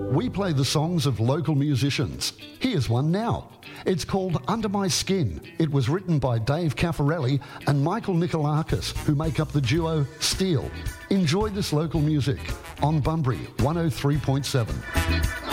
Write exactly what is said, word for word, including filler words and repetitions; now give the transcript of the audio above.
We play the songs of local musicians. Here's one now. It's called Under My Skin. It was written by Dave Caffarelli and Michael Nikolakis, who make up the duo Steel. Enjoy this local music on Bunbury one oh three point seven.